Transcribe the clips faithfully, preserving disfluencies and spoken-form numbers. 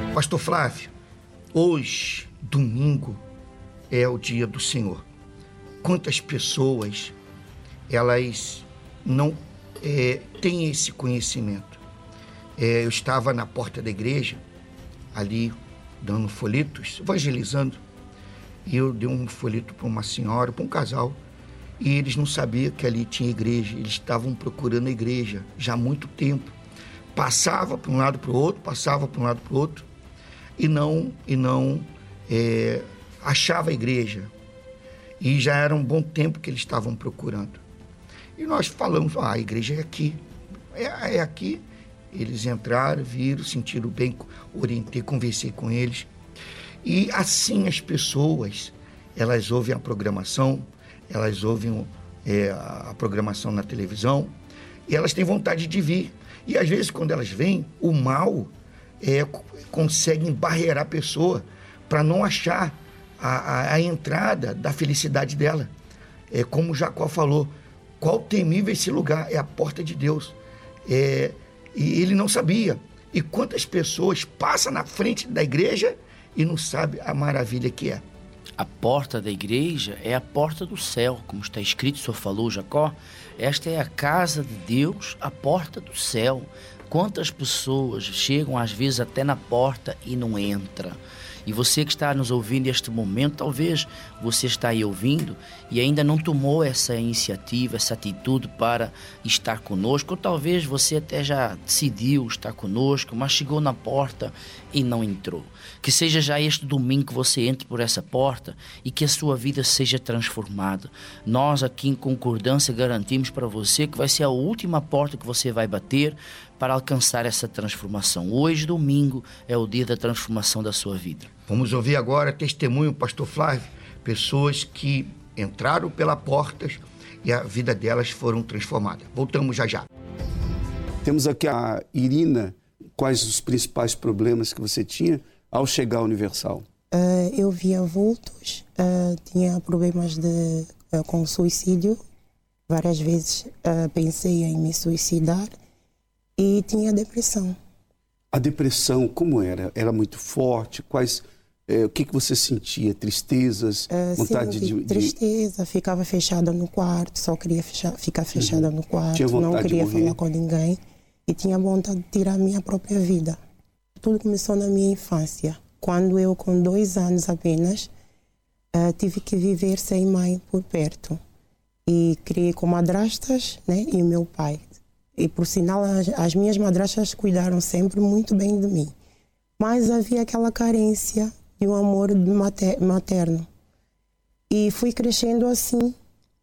Pastor Flávio, hoje, domingo, é o dia do Senhor. Quantas pessoas, elas não é, têm esse conhecimento? É, eu estava na porta da igreja, ali, dando folhetos, evangelizando, e eu dei um folheto para uma senhora, para um casal, e eles não sabiam que ali tinha igreja, eles estavam procurando a igreja já há muito tempo. Passava para um lado para o outro, passava para um lado para o outro, e não, e não é, achava a igreja. E já era um bom tempo que eles estavam procurando. E nós falamos, ah, a igreja é aqui, é, é aqui. Eles entraram, viram, sentiram bem, orientei, conversei com eles. E assim as pessoas, elas ouvem a programação, elas ouvem é, a programação na televisão, e elas têm vontade de vir. E às vezes, quando elas vêm, o mal é, consegue embarrear a pessoa para não achar a, a, a entrada da felicidade dela. É como Jacó falou, qual temível esse lugar? É a porta de Deus. É, e ele não sabia. E quantas pessoas passam na frente da igreja e não sabem a maravilha que é. A porta da igreja é a porta do céu, como está escrito, o Senhor falou, Jacó. Esta é a casa de Deus, a porta do céu. Quantas pessoas chegam às vezes até na porta e não entram? E você que está nos ouvindo neste momento, talvez você está aí ouvindo e ainda não tomou essa iniciativa, essa atitude para estar conosco, ou talvez você até já decidiu estar conosco, mas chegou na porta e não entrou. Que seja já este domingo que você entre por essa porta e que a sua vida seja transformada. Nós aqui em concordância garantimos para você que vai ser a última porta que você vai bater para alcançar essa transformação. Hoje, domingo, é o dia da transformação da sua vida. Vamos ouvir agora testemunho, pastor Flávio, pessoas que entraram pela porta e a vida delas foram transformadas. Voltamos já já. Temos aqui a Irina. Quais os principais problemas que você tinha ao chegar à Universal? Uh, eu via vultos, uh, tinha problemas de, uh, com suicídio. Várias vezes uh, pensei em me suicidar e tinha depressão. A depressão, como era? Era muito forte? Quais, eh, o que, que você sentia? Tristezas? Uh, vontade sim, de, de... Tristeza, ficava fechada no quarto, só queria fechar, ficar fechada uhum. no quarto, não queria falar com ninguém. E tinha vontade de tirar a minha própria vida. Tudo começou na minha infância, quando eu, com dois anos apenas, uh, tive que viver sem mãe por perto. E criei com madrastas, né, e o meu pai. E, por sinal, as, as minhas madrastas cuidaram sempre muito bem de mim. Mas havia aquela carência de um amor mater, materno. E fui crescendo assim.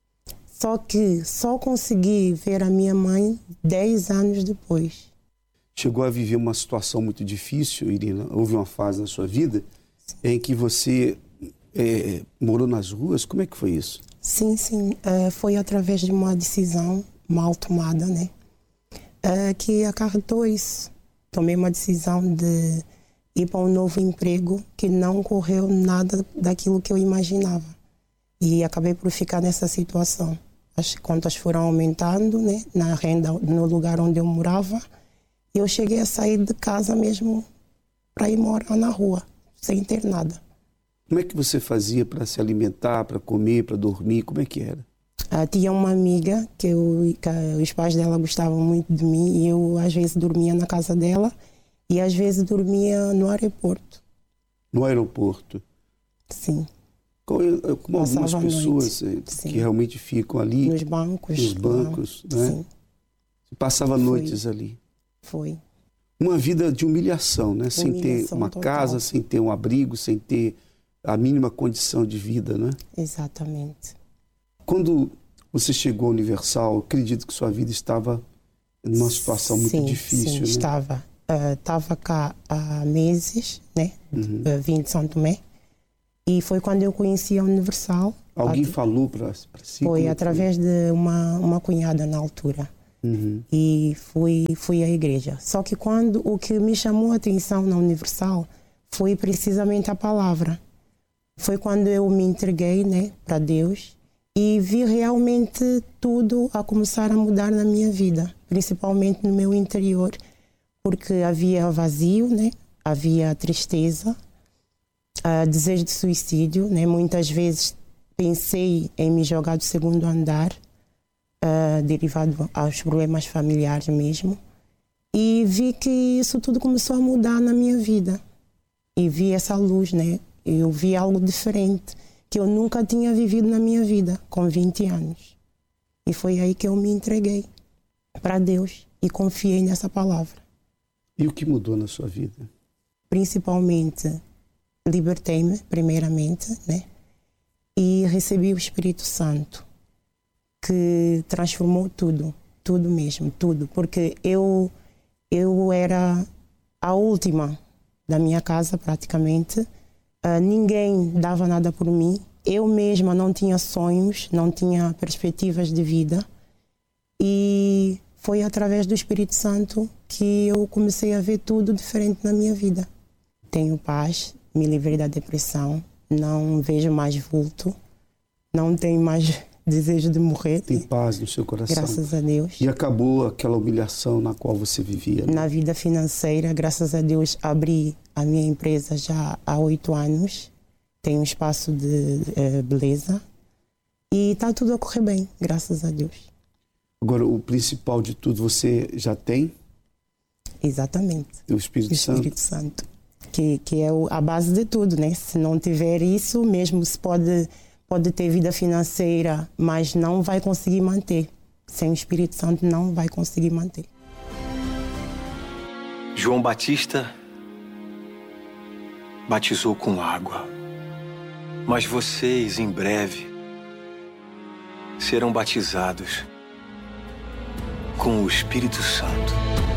Só que só consegui ver a minha mãe dez anos depois. Chegou a viver uma situação muito difícil, Irina? Houve uma fase na sua vida sim. em que você é, morou nas ruas? Como é que foi isso? Sim, sim. Uh, foi através de uma decisão mal tomada, né? Uh, que acarretou isso. Tomei uma decisão de ir para um novo emprego que não correu nada daquilo que eu imaginava. E acabei por ficar nessa situação. As contas foram aumentando, né, na renda, no lugar onde eu morava. E eu cheguei a sair de casa mesmo para ir morar na rua, sem ter nada. Como é que você fazia para se alimentar, para comer, para dormir? Como é que era? Ah, tinha uma amiga que, eu, que os pais dela gostavam muito de mim e eu às vezes dormia na casa dela e às vezes dormia no aeroporto. No aeroporto? Sim. Como, como algumas pessoas que realmente ficam ali... Nos bancos. Nos bancos, lá. né? Sim. Você passava noites ali. Foi. Uma vida de humilhação, né? Humilhação sem ter uma total. Casa, sem ter um abrigo, sem ter a mínima condição de vida, né? Exatamente. Quando você chegou ao Universal, acredito que sua vida estava numa situação muito sim, difícil, sim, né? estava. Uh, estava cá há meses, né? Uhum. Uh, vim de São Tomé. E foi quando eu conheci a Universal. Alguém At... falou para si? Foi através foi? de uma, uma cunhada na altura. Uhum. E fui, fui à igreja. Só que quando o que me chamou a atenção na Universal foi precisamente a palavra. Foi quando eu me entreguei, né, para Deus e vi realmente tudo a começar a mudar na minha vida, principalmente no meu interior, porque havia vazio, né? havia tristeza, uh, desejo de suicídio, né? Muitas vezes pensei em me jogar do segundo andar, uh, derivado aos problemas familiares mesmo. E vi que isso tudo começou a mudar na minha vida. E vi essa luz, né? Eu vi algo diferente, que eu nunca tinha vivido na minha vida, com vinte anos. E foi aí que eu me entreguei para Deus e confiei nessa palavra. E o que mudou na sua vida? Principalmente, libertei-me, primeiramente, né? E recebi o Espírito Santo, que transformou tudo, tudo mesmo, tudo. Porque eu, eu era a última da minha casa, praticamente. Uh, ninguém dava nada por mim. Eu mesma não tinha sonhos, não tinha perspectivas de vida. E foi através do Espírito Santo que eu comecei a ver tudo diferente na minha vida. Tenho paz, me livrei da depressão, não vejo mais vulto, não tenho mais desejo de morrer. Tem paz no seu coração. Graças a Deus. E acabou aquela humilhação na qual você vivia, né? Na vida financeira, graças a Deus, abri a minha empresa já há oito anos. Tenho um espaço de eh, beleza. E está tudo a correr bem, graças a Deus. Agora, o principal de tudo, você já tem? Exatamente. O Espírito, o Espírito Santo. Santo. Que, que é a base de tudo, né? Se não tiver isso, mesmo se pode, pode ter vida financeira, mas não vai conseguir manter. Sem o Espírito Santo não vai conseguir manter. João Batista batizou com água, mas vocês, em breve, serão batizados com o Espírito Santo.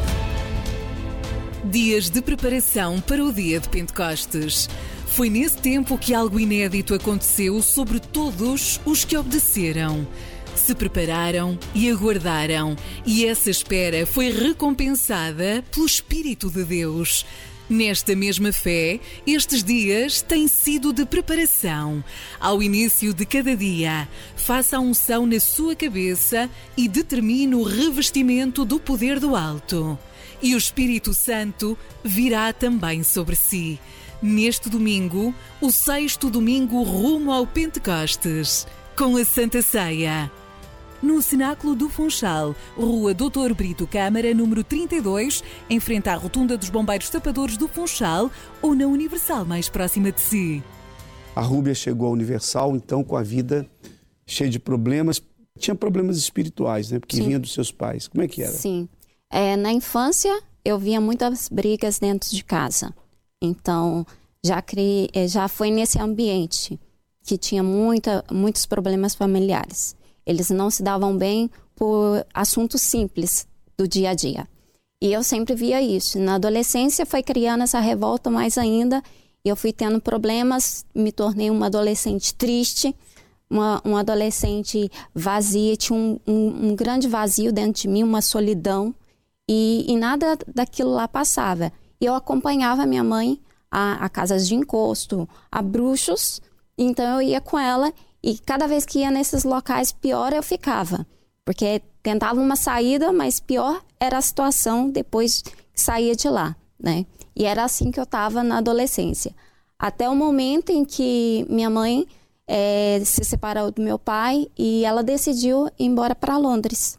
Dias de preparação para o dia de Pentecostes. Foi nesse tempo que algo inédito aconteceu sobre todos os que obedeceram. Se prepararam e aguardaram, e essa espera foi recompensada pelo Espírito de Deus. Nesta mesma fé, estes dias têm sido de preparação. Ao início de cada dia, faça a unção na sua cabeça e determine o revestimento do poder do alto. E o Espírito Santo virá também sobre si. Neste domingo, o sexto domingo rumo ao Pentecostes, com a Santa Ceia. No Cenáculo do Funchal, Rua doutor Brito Câmara, número trinta e dois, em frente à Rotunda dos Bombeiros Tapadores do Funchal, ou na Universal mais próxima de si. A Rúbia chegou à Universal, então, com a vida cheia de problemas. Tinha problemas espirituais, né? Porque Sim. vinha dos seus pais. Como é que era? Sim. É, na infância, eu via muitas brigas dentro de casa. Então, já, criei, já foi nesse ambiente que tinha muita, muitos problemas familiares. Eles não se davam bem por assuntos simples do dia a dia. E eu sempre via isso. Na adolescência foi criando essa revolta mais ainda. E eu fui tendo problemas, me tornei uma adolescente triste, uma, uma adolescente vazia. Tinha um, um, um grande vazio dentro de mim, uma solidão. E, e nada daquilo lá passava. E eu acompanhava minha mãe a, a casas de encosto, a bruxos. Então eu ia com ela. E cada vez que ia nesses locais, pior eu ficava. Porque tentava uma saída, mas pior era a situação depois que saía de lá, né? E era assim que eu estava na adolescência. Até o momento em que minha mãe é, se separou do meu pai e ela decidiu ir embora para Londres.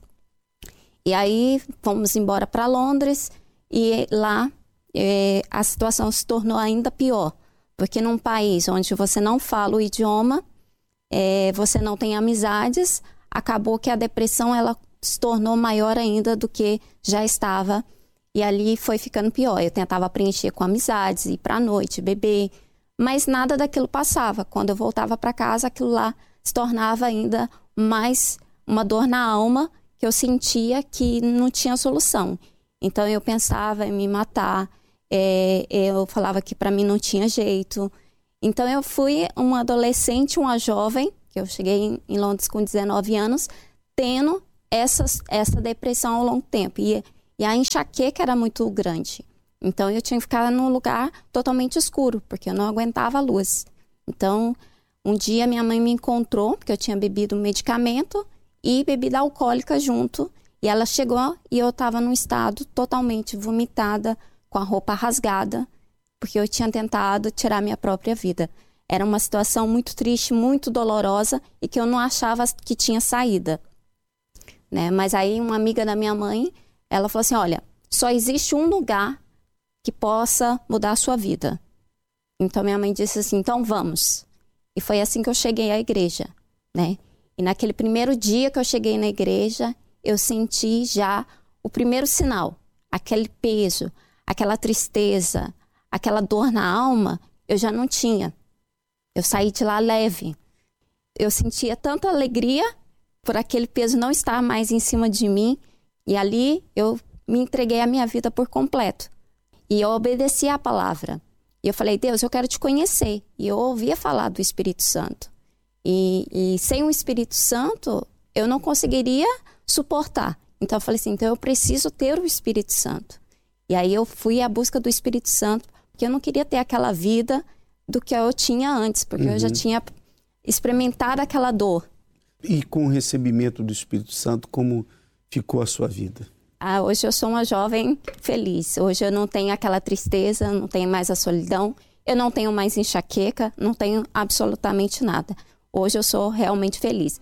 E aí fomos embora para Londres e lá é, a situação se tornou ainda pior. Porque num país onde você não fala o idioma, É, você não tem amizades, acabou que a depressão ela se tornou maior ainda do que já estava e ali foi ficando pior. Eu tentava preencher com amizades, ir para a noite, beber, mas nada daquilo passava. Quando eu voltava para casa, aquilo lá se tornava ainda mais uma dor na alma que eu sentia que não tinha solução. Então eu pensava em me matar, é, eu falava que para mim não tinha jeito. Então eu fui uma adolescente, uma jovem, que eu cheguei em Londres com dezenove anos, tendo essa, essa depressão ao longo tempo. E, e a enxaqueca era muito grande. Então eu tinha que ficar num lugar totalmente escuro, porque eu não aguentava a luz. Então um dia minha mãe me encontrou, porque eu tinha bebido medicamento e bebida alcoólica junto. E ela chegou e eu estava num estado totalmente vomitada, com a roupa rasgada. porque eu tinha tentado tirar minha própria vida. Era uma situação muito triste, muito dolorosa e que eu não achava que tinha saída, né? Mas aí uma amiga da minha mãe, ela falou assim, olha, só existe um lugar que possa mudar a sua vida. Então minha mãe disse assim, então vamos. E foi assim que eu cheguei à igreja, né? E naquele primeiro dia que eu cheguei na igreja, eu senti já o primeiro sinal, aquele peso, aquela tristeza, aquela dor na alma, eu já não tinha. Eu saí de lá leve. Eu sentia tanta alegria por aquele peso não estar mais em cima de mim. E ali eu me entreguei a minha vida por completo. E eu obedeci à palavra. E eu falei, Deus, eu quero te conhecer. E eu ouvia falar do Espírito Santo. E, e sem o Espírito Santo, eu não conseguiria suportar. Então eu falei assim, então eu preciso ter o Espírito Santo. E aí eu fui à busca do Espírito Santo, porque eu não queria ter aquela vida do que eu tinha antes, porque uhum. eu já tinha experimentado aquela dor. E com o recebimento do Espírito Santo, como ficou a sua vida? Ah, hoje eu sou uma jovem feliz. Hoje eu não tenho aquela tristeza, não tenho mais a solidão, eu não tenho mais enxaqueca, não tenho absolutamente nada. Hoje eu sou realmente feliz.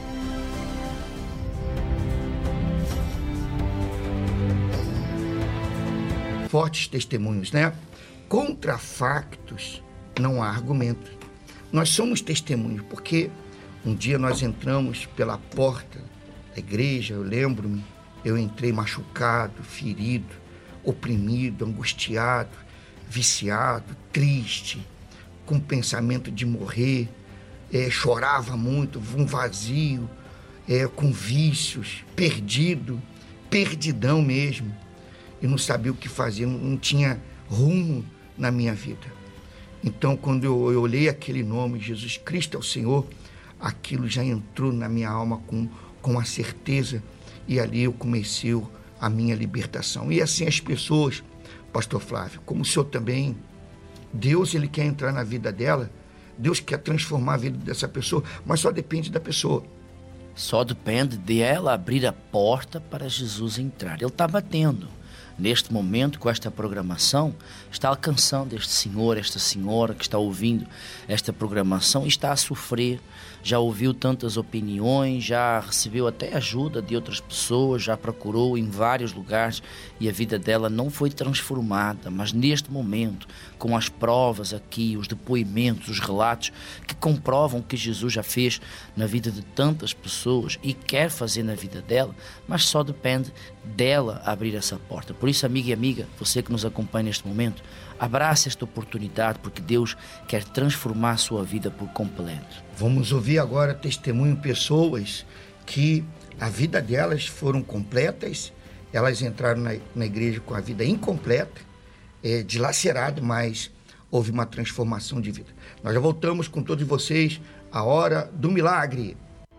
Fortes testemunhos, né? Contra factos não há argumento. Nós somos testemunhos, porque um dia nós entramos pela porta da igreja, eu lembro-me, eu entrei machucado, ferido, oprimido, angustiado, viciado, triste, com pensamento de morrer, é, chorava muito, um vazio, é, com vícios, perdido, perdidão mesmo, e não sabia o que fazer, não, não tinha rumo na minha vida. Então, quando eu, eu olhei aquele nome, Jesus Cristo é o Senhor, aquilo já entrou na minha alma com, com a certeza, e ali eu comecei a minha libertação. E assim as pessoas, pastor Flávio, como o senhor também, Deus, ele quer entrar na vida dela, Deus quer transformar a vida dessa pessoa, mas só depende da pessoa. Só depende de ela abrir a porta para Jesus entrar. Ele está batendo. Neste momento, com esta programação, está alcançando este senhor, esta senhora que está ouvindo esta programação e está a sofrer. Já ouviu tantas opiniões, já recebeu até ajuda de outras pessoas, já procurou em vários lugares e a vida dela não foi transformada. Mas neste momento, com as provas aqui, os depoimentos, os relatos que comprovam que Jesus já fez na vida de tantas pessoas e quer fazer na vida dela, mas só depende dela abrir essa porta. Por isso, amiga e amiga, você que nos acompanha neste momento, abrace esta oportunidade, porque Deus quer transformar a sua vida por completo. Vamos ouvir agora testemunho pessoas que a vida delas foram completas, elas entraram na, na igreja com a vida incompleta, é, dilacerado, mas houve uma transformação de vida. Nós já voltamos com todos vocês, a hora do milagre.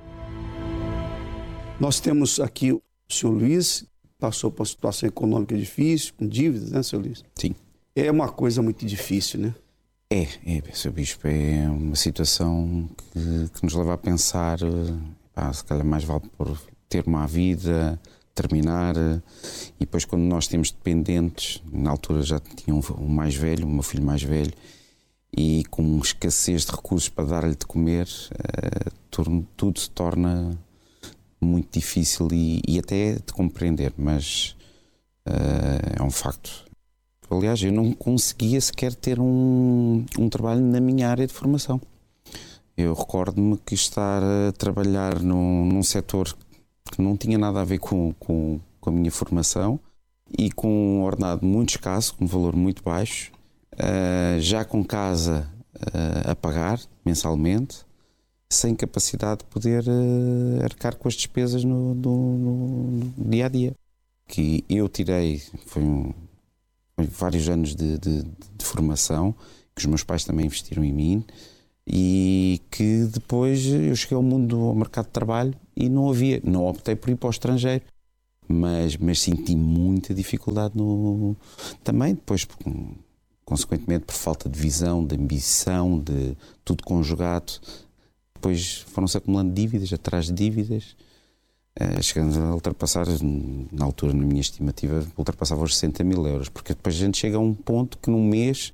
Nós temos aqui o senhor Luiz, passou por uma situação econômica difícil, com dívidas, né, senhor Luiz? Sim. É uma coisa muito difícil, né? É, é, senhor Bispo, é uma situação que, que nos leva a pensar, pá, se calhar mais vale por ter uma vida, terminar, e depois quando nós temos dependentes, na altura já tinha um, um mais velho, um meu filho mais velho, e com escassez de recursos para dar-lhe de comer, uh, tudo, tudo se torna muito difícil e, e até de compreender, mas uh, é um facto. Aliás, eu não conseguia sequer ter um, um trabalho na minha área de formação. Eu recordo-me que estar a trabalhar num, num setor que não tinha nada a ver com, com, com a minha formação e com um ordenado muito escasso, com um valor muito baixo, uh, já com casa uh, a pagar mensalmente, sem capacidade de poder uh, arcar com as despesas no, no, no dia a dia. Que eu tirei, foi, um, foi vários anos de, de, de formação, que os meus pais também investiram em mim, e que depois eu cheguei ao mundo, ao mercado de trabalho, e não havia, não optei por ir para o estrangeiro, mas, mas senti muita dificuldade no, também, depois, consequentemente, por falta de visão, de ambição, de tudo conjugado. Depois foram-se acumulando dívidas, atrás de dívidas, uh, chegando a ultrapassar, na altura, na minha estimativa, ultrapassava os sessenta mil euros, porque depois a gente chega a um ponto que num mês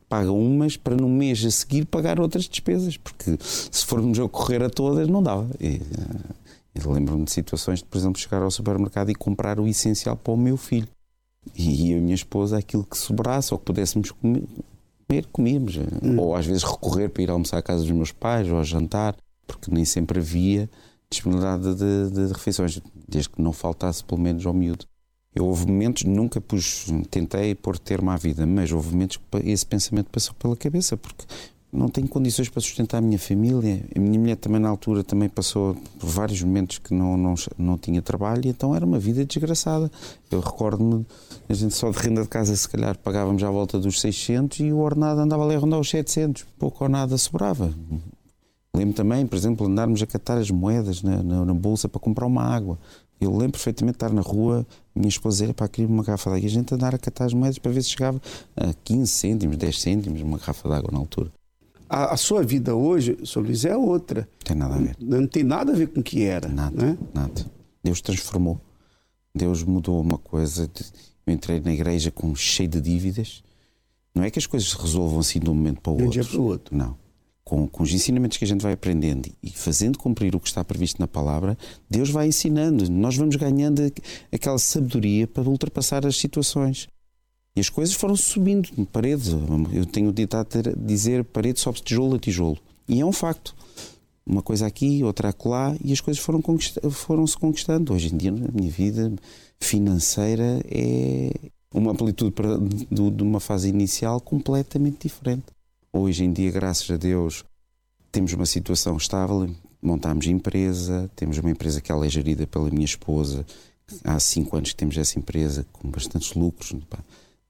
paga umas para no mês a seguir pagar outras despesas, porque se formos a correr a todas não dava. E, eu lembro-me de situações de, por exemplo, chegar ao supermercado e comprar o essencial para o meu filho. E a minha esposa, aquilo que sobrasse ou que pudéssemos comer, comer comíamos. Hum. Ou às vezes recorrer para ir almoçar à casa dos meus pais ou a jantar, porque nem sempre havia disponibilidade de, de, de refeições, desde que não faltasse pelo menos ao miúdo. Eu houve momentos, nunca pus, tentei pôr termo à vida, mas houve momentos que esse pensamento passou pela cabeça, porque não tenho condições para sustentar a minha família. A minha mulher também na altura também passou por vários momentos que não, não, não tinha trabalho, e então era uma vida desgraçada. Eu recordo-me, a gente só de renda de casa se calhar pagávamos à volta dos seiscentos e o ordenado andava ali a rondar os setecentos, pouco ou nada sobrava. Lembro também, por exemplo, andarmos a catar as moedas na, na, na bolsa para comprar uma água. Eu lembro perfeitamente de estar na rua, minha esposa dizer, pá, queria uma garrafa de água, e a gente andar a catar as moedas para ver se chegava a quinze cêntimos, dez cêntimos, uma garrafa de água na altura. A, a sua vida hoje, senhor Luís, é outra. Não tem nada a ver. Não, não tem nada a ver com o que era. Nada, né? nada. Deus transformou. Deus mudou uma coisa. De, eu entrei na igreja com cheio de dívidas. Não é que as coisas se resolvam assim de um momento para o outro. De um dia para o outro. Não. Com, com os ensinamentos que a gente vai aprendendo e fazendo cumprir o que está previsto na palavra, Deus vai ensinando. Nós vamos ganhando aquela sabedoria para ultrapassar as situações. E as coisas foram subindo paredes. Eu tenho ditado a dizer, parede sobe tijolo a tijolo. E é um facto. Uma coisa aqui, outra acolá, e as coisas foram conquista- foram-se conquistando. Hoje em dia, na minha vida financeira, é uma amplitude para, de, de uma fase inicial completamente diferente. Hoje em dia, graças a Deus, temos uma situação estável, montámos empresa, temos uma empresa que ela é gerida pela minha esposa. Há cinco anos que temos essa empresa, com bastantes lucros, pá,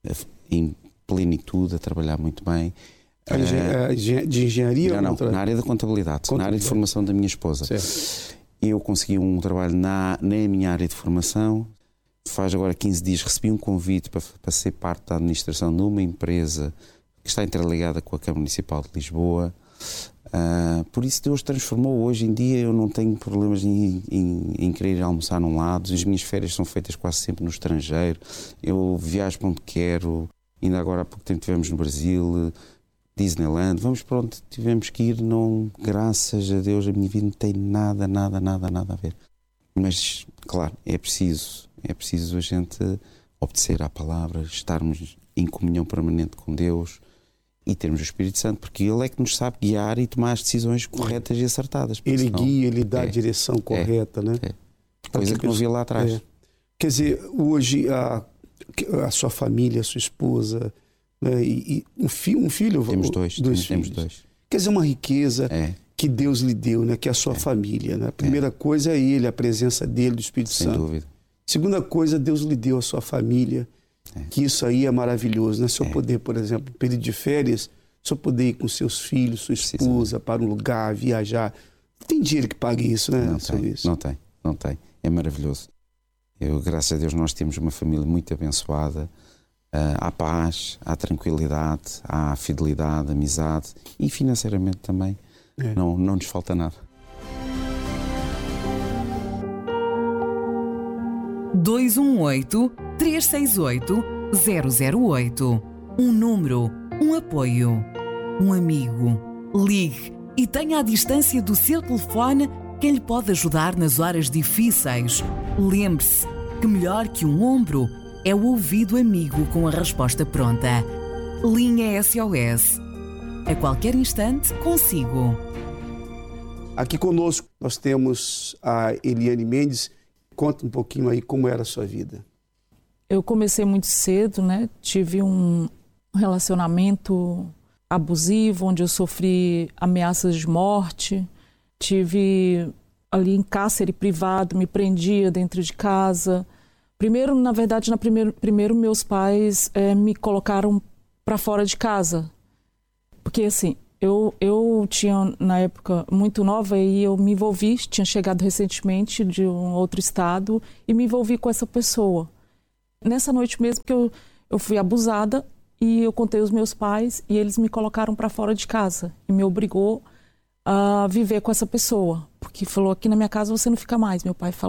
em plenitude, a trabalhar muito bem. A engen- de engenharia? Não, não, outra... na área da contabilidade, contabilidade, na área de formação da minha esposa. Certo. Eu consegui um trabalho na, na minha área de formação. Faz agora quinze dias recebi um convite para, para ser parte da administração de uma empresa que está interligada com a Câmara Municipal de Lisboa. Uh, por isso Deus transformou. Hoje em dia eu não tenho problemas em, em, em querer ir almoçar num lado. As minhas férias são feitas quase sempre no estrangeiro. Eu viajo para onde quero. Ainda agora há pouco tempo estivemos no Brasil, Disneyland. Vamos para onde tivemos que ir. Não, graças a Deus a minha vida não tem nada, nada, nada, nada a ver. Mas, claro, é preciso, é preciso a gente obedecer à palavra, estarmos em comunhão permanente com Deus e termos o Espírito Santo, porque Ele é que nos sabe guiar e tomar as decisões corretas e acertadas. Ele senão, guia, Ele dá é, a direção correta, é, né? É. Coisa que, que não havia lá atrás. É. Quer dizer, hoje a, a sua família, a sua esposa, né, e, e um, fi, um filho... Temos dois, dois temos, filhos. temos dois. Quer dizer, uma riqueza é. que Deus lhe deu, né, que é a sua é. família. Né? A primeira é. coisa é Ele, a presença dEle, do Espírito Sem Santo. dúvida. Segunda coisa, Deus lhe deu a sua família, é. que isso aí é maravilhoso. Né? Se eu é. poder, por exemplo, período de férias, se eu poder ir com seus filhos, sua esposa, para um lugar, viajar. Não tem dinheiro que pague isso, né? Não tem, isso. não tem, não tem. É maravilhoso. Eu, graças a Deus, nós temos uma família muito abençoada. Uh, há paz, há tranquilidade, há fidelidade, amizade e financeiramente também. É. Não, não nos falta nada. dois um oito, três seis oito, zero zero oito. Um número, um apoio, um amigo. Ligue e tenha à distância do seu telefone quem lhe pode ajudar nas horas difíceis. Lembre-se que melhor que um ombro é o ouvido amigo com a resposta pronta. Linha S O S. A qualquer instante, consigo. Aqui conosco nós temos a Eliane Mendes. Conta um pouquinho aí como era a sua vida. Eu comecei muito cedo, né? Tive um relacionamento abusivo, onde eu sofri ameaças de morte. Tive ali em cárcere privado, me prendia dentro de casa. Primeiro, na verdade, na primeiro, primeiro meus pais é, me colocaram para fora de casa. Porque, assim, eu, eu tinha, na época, muito nova e eu me envolvi, tinha chegado recentemente de um outro estado e me envolvi com essa pessoa. Nessa noite mesmo que eu, eu fui abusada e eu contei aos meus pais e eles me colocaram para fora de casa e me obrigou a viver com essa pessoa. Porque falou, aqui na minha casa você não fica mais. Meu pai falou.